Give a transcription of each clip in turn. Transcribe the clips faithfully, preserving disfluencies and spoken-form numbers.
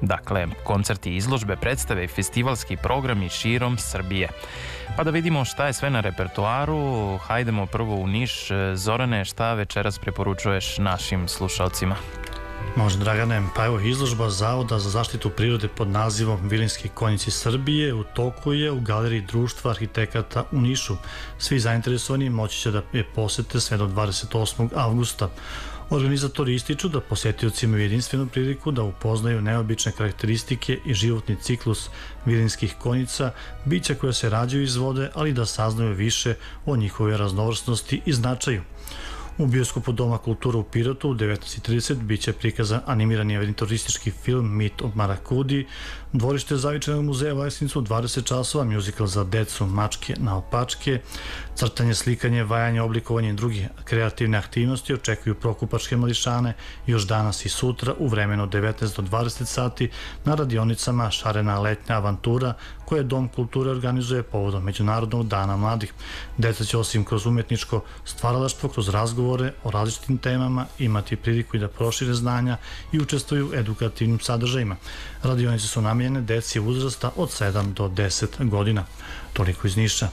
Dakle, koncerti, izložbe, predstave i festivalski programi širom Srbije. Pa da vidimo šta je sve na repertoaru, hajdemo prvo u Niš. Zorane, šta večeras preporučuješ našim slušalcima? Može, Dragane, pa evo izložba Zavoda za zaštitu prirode pod nazivom Vilinski konjici Srbije u toku je u Galeriji Društva arhitekata u Nišu. Svi zainteresovani moći će da je posete sve do dvadeset osmog avgusta. Organizatori ističu da posetioci imaju jedinstvenu priliku da upoznaju neobične karakteristike i životni ciklus vilinskih konjica, bića koja se rađaju iz vode, ali da saznaju više o njihove raznovrsnosti i značaju. U bioskopu Doma kulture u Pirotu u devetnaest i trideset biće prikazan animirani aventuristički film Mit o Marakudi, dvorište Zavičajnog muzeja Vajsnicu u dvadeset časova, mjuzikl za decu Mačke naopačke, crtanje, slikanje, vajanje, oblikovanje i druge kreativne aktivnosti očekuju prokupačke mališane još danas i sutra u vremenu od devetnaest do dvadeset sati na radionicama Šarena letnja avantura koje Dom kulture organizuje povodom Međunarodnog dana mladih. Deca će osim kroz umetničko stvaralaštvo, kroz razgovore o različitim temama imati priliku i da prošire znanja i učestvuju u edukativnim sadržajima. Radionice su namijenjene deci uzrasta od sedam do deset godina. Toliko iz Niša.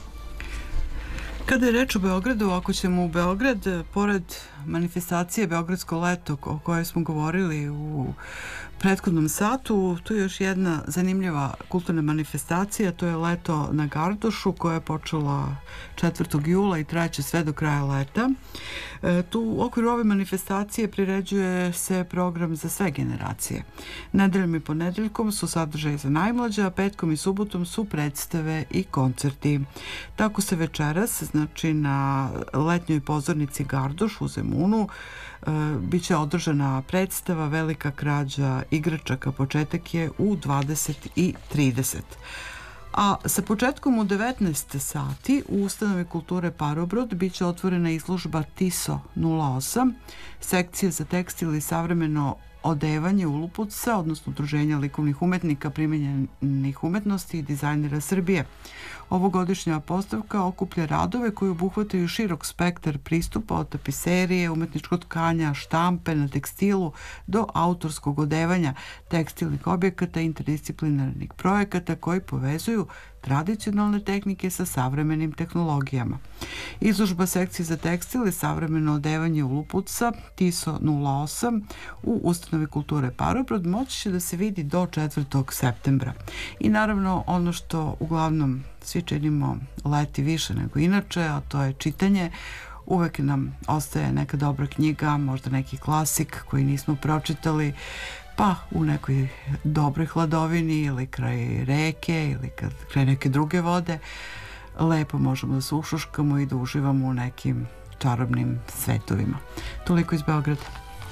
Kada je reč o Beogradu, ako ćemo u Beograd, pored manifestacije Beogradsko leto o kojoj smo govorili u prethodnom satu, tu je još jedna zanimljiva kulturna manifestacija, to je leto na Gardošu koja je počela četvrtog jula i trajeće sve do kraja leta. E, tu u okviru ove manifestacije priređuje se program za sve generacije. Nedeljom i ponedeljkom su sadržaji za najmlađe, a petkom i subotom su predstave i koncerti. Tako se večeras, znači na letnjoj pozornici Gardoš u Zemunu, e, bit će održana predstava Velika krađa igračaka. Početak je u dvadeset i trideset. A sa početkom u devetnaest sati u Ustanovi kulture Parobrod bit će otvorena izložba Tiso nula osam, sekcije za tekstil i savremeno odevanje Ulupuca, odnosno Udruženja likovnih umetnika primenjenih umetnosti i dizajnera Srbije. Ovogodišnja postavka okuplja radove koji obuhvataju širok spektar pristupa od tapiserije, umetničkog tkanja, štampe na tekstilu do autorskog odevanja, tekstilnih objekata i interdisciplinarnih projekata koji povezuju tradicionalne tehnike sa savremenim tehnologijama. Izložba sekcije za tekstil i savremeno odevanje Ulupuca Tiso nula osam u Ustanovi kulture Parobrod moći će da se vidi do četvrtog septembra. I naravno ono što uglavnom svi činimo leti više nego inače, a to je čitanje. Uvek nam ostaje neka dobra knjiga, možda neki klasik koji nismo pročitali, pa u nekoj dobroj hladovini ili kraj reke ili kraj neke druge vode lepo možemo da se ušuškamo i da uživamo u nekim čarobnim svetovima. Toliko iz Beograda.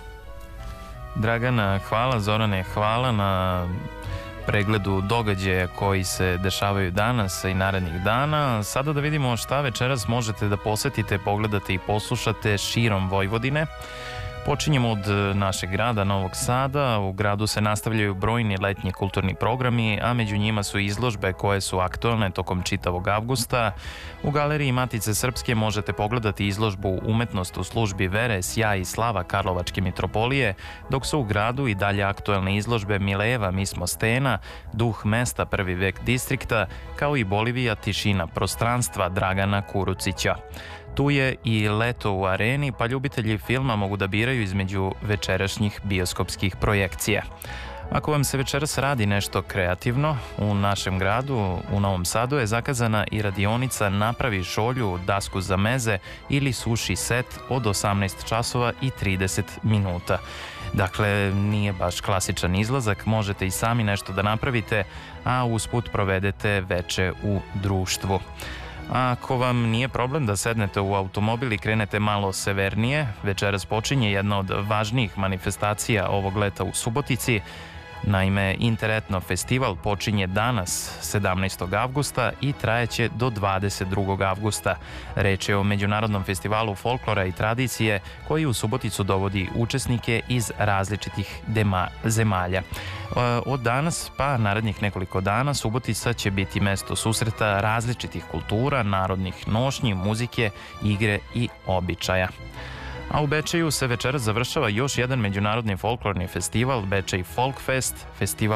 Dragana, hvala. Zorane, hvala na pregledu događaja koji se dešavaju danas i narednih dana. Sada da vidimo šta večeras možete da posetite, pogledate i poslušate širom Vojvodine. Počinjemo od našeg grada, Novog Sada. U gradu se nastavljaju brojni letnji kulturni programi, a među njima su izložbe koje su aktualne tokom čitavog avgusta. U Galeriji Matice Srpske možete pogledati izložbu Umetnost u službi vere, sjaj i slava Karlovačke mitropolije, dok su u gradu i dalje aktualne izložbe Mileva, mi smo stena, Duh mesta, prvi vek distrikta, kao i Bolivija, tišina prostranstva Dragana Kurucića. Tu je i leto u areni, pa ljubitelji filma mogu da biraju između večerašnjih bioskopskih projekcija. Ako vam se večeras radi nešto kreativno, u našem gradu, u Novom Sadu, je zakazana i radionica Napravi šolju, dasku za meze ili suši set od osamnaest časova i trideset minuta. Dakle, nije baš klasičan izlazak, možete i sami nešto da napravite, a usput provedete veče u društvu. Ako vam nije problem da sednete u automobil i krenete malo severnije, večeras počinje jedna od važnijih manifestacija ovog leta u Subotici. Naime, Interetno festival počinje danas, sedamnaestog avgusta, i trajeće do dvadeset drugog avgusta. Reč je o Međunarodnom festivalu folklora i tradicije koji u Suboticu dovodi učesnike iz različitih dema, zemalja. Od danas pa narednih nekoliko dana Subotica će biti mesto susreta različitih kultura, narodnih nošnji, muzike, igre i običaja. A u Bečeju se večeras završava još jedan međunarodni folklorni festival, Bečej Folk Fest, festival